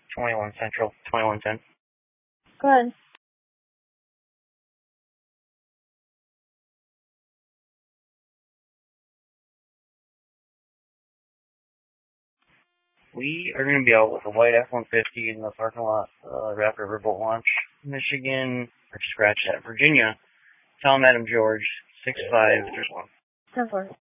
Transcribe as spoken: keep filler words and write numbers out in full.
twenty-one Central, twenty-one ten. Go ahead. We are going to be out with a white F one fifty in the parking lot, uh, Rapid Riverboat Launch, Michigan, or scratch that, Virginia. Tell them Adam George, six five, there's one. ten four.